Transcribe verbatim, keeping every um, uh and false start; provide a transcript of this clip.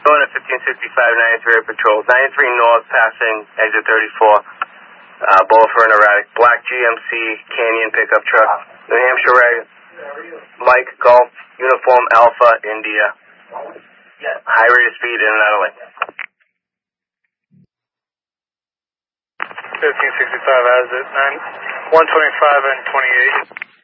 Going at fifteen sixty-five, ninety-three patrol. ninety-three north, passing exit thirty-four. Uh, both are in erratic. Black G M C Canyon pickup truck. New Hampshire Red. Mike Golf Uniform Alpha India. High rate of speed in and out of lane. fifteen sixty-five has it. one twenty-five and twenty-eight.